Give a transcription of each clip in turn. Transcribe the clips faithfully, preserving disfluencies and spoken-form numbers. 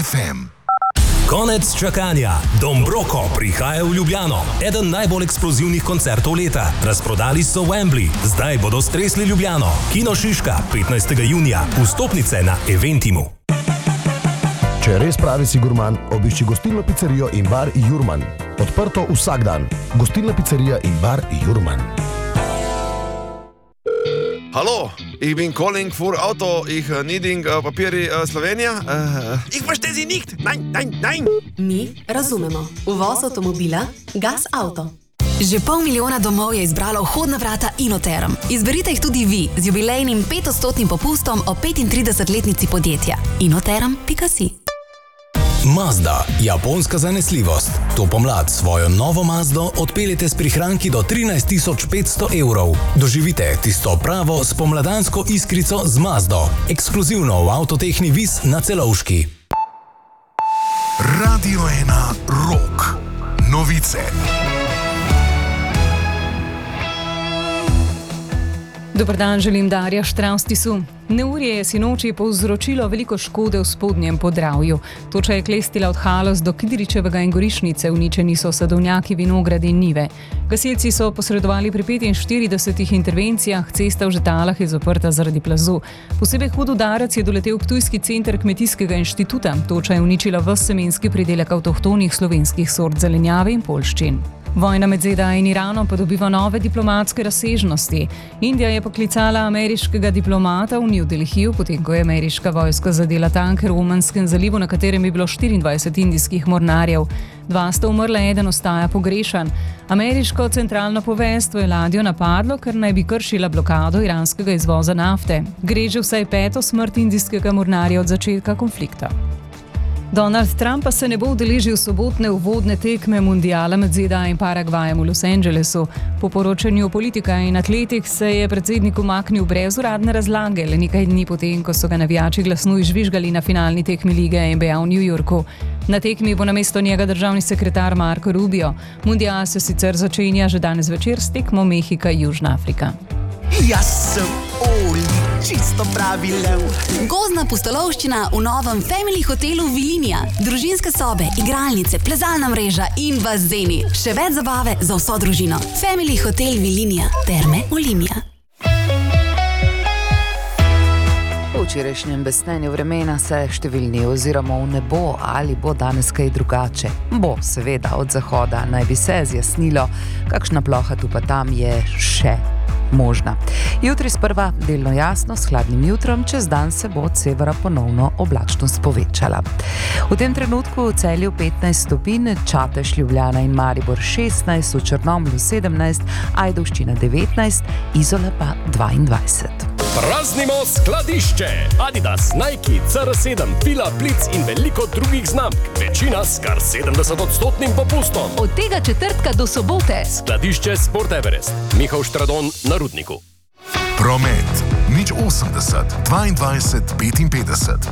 ef em. Konec čakanja. Dombroko prihaja v Ljubljano. Eden najbolj eksplozivnih koncertov leta. Razprodali so Wembley. Zdaj bodo stresli Ljubljano. Kino Šiška, petnajstega junija. Vstopnice na Eventimu. Če res pravi si gurman, obišči gostilno pizzerijo in bar Jurman. Odprto vsak dan. Gostilna pizzerija in bar Jurman. Hallo, ich bin calling für Auto. Ich uh, needing uh, Papieri uh, Slowenija. Uh, ich verstehe Sie nicht. Nein, nein, nein. Mi razumemo. Uvoz avtomobila Gas Auto. Že pol milijona domov je izbralo vhodna vrata Inoterm. Izberite jih tudi vi z jubilejnim petodstotnim popustom o petintridesetletnici podjetja. inoterm pika si. Mazda, japonska zanesljivost. To pomlad svojo novo Mazdo odpeljete s prihranki do trinajst tisoč petsto evrov. Doživite tisto pravo spomladansko iskrico z Mazdo. Ekskluzivno v Avtotehni Vis na Celovški. Radio ena Rock. Novice. Dobar dan, želim Darja Štravstisu. Neurje je sinoči povzročilo veliko škode v spodnjem Podravju. Toča je klestila od Haloz do Kidričevega in Gorišnice, uničeni so sadovnjaki, vinogradi in njive. Gasilci so posredovali pri petinštiridesetih intervencijah, cesta v Žetalah je zaprta zaradi plazu. Posebej hud udarec je doletel Ptujski center Kmetijskega inštituta. Toča je uničila ves semenski pridelek avtohtonih slovenskih sort zelenjave in poljščin. Vojna med ZDA in Iranom pa dobiva nove diplomatske razsežnosti. Indija je poklicala ameriškega diplomata v New Delhiju, potem ko je ameriška vojska zadela tanker v Omanskem zalivu, na katerem je bilo štiriindvajset indijskih mornarjev. Dva sta umrla, eden ostaja pogrešan. Ameriško centralno poveljstvo je ladjo napadlo, ker naj bi kršila blokado iranskega izvoza nafte. Gre že vsaj peto smrt indijskega mornarja od začetka konflikta. Donald Trump pa se ne bo udeležil sobotne uvodne tekme mundiala med ZDA in Paragvajem v Los Angelesu. Po poročanju Politika in Atletik se je predsednik umaknil brez uradne razlage, le nekaj dni potem, ko so ga navijači glasno izžvižgali na finalni tekmi lige N B A v New Yorku. Na tekmi bo namesto njega državni sekretar Marco Rubio. Mundial se sicer začenja že danes večer s tekmo Mehika-Južna Afrika. Jaz sem Oli, čisto pravi lev. Gozdna pustolovščina v novem Family hotelu Vilinija. Družinske sobe, igralnice, plezalna mreža in bazeni. Še več zabave za vso družino. Family hotel Vilinija. Terme Olimija. V včerajšnjem besnenju vremena se številni oziroma v nebo, ali bo danes kaj drugače. Bo, seveda, od zahoda naj bi se zjasnilo, kakšna ploha tu pa tam je še možna. Jutri sprva delno jasno s hladnim jutrom, čez dan se bo od severa ponovno oblačnost povečala. V tem trenutku v Celju petnajst stopinj, Čatež, Ljubljana in Maribor šestnajst, v Črnomlju sedemnajst, Ajdovščina devetnajst, Izola pa dvaindvajset. Praznimo skladišče! Adidas, Nike, C R sedem, Fila, Blitz in veliko drugih znamk. Večina s kar sedemdeset odstotnim popustom. Od tega četrtka do sobote. Skladišče Sport Everest. Mihael Štradon na Rudniku. Promet. Nič osemdeset, dvaindvajset, petinpetdeset.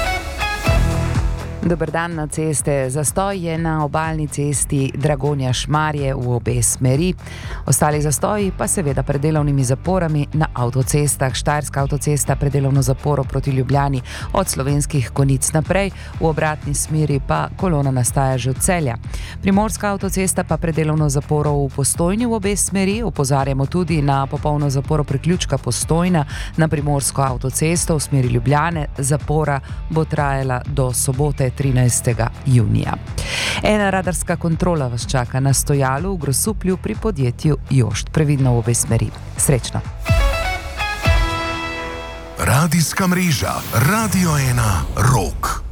Dober dan na ceste. Zastoj je na obalni cesti Dragonja-Šmarje v obe smeri. Ostali zastoji pa seveda pred delovnimi zaporami na avtocestah. Štajerska avtocesta predelovno zaporo proti Ljubljani od Slovenskih Konjic naprej, v obratni smeri pa kolona nastaja že od Celja. Primorska avtocesta pa predelovno zaporo v Postojni v obe smeri. Opozarjamo tudi na popolno zaporo priključka Postojna na Primorsko avtocesto v smeri Ljubljane. Zapora bo trajala do sobote trinajstega junija. Ena radarska kontrola vas čaka na stojalu v Grosuplju pri podjetju Jošt. Previdno v obe smeri. Srečno! Radijska mreža Radio ena Rock.